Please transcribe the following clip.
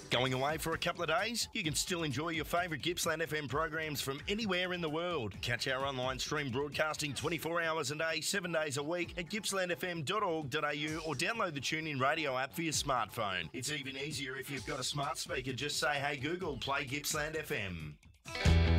Going away for a couple of days? You can still enjoy your favourite Gippsland FM programs from anywhere in the world. Catch our online stream broadcasting 24 hours a day, 7 days a week at gippslandfm.org.au or download the TuneIn Radio app for your smartphone. It's even easier if you've got a smart speaker. Just say, hey Google, play Gippsland FM.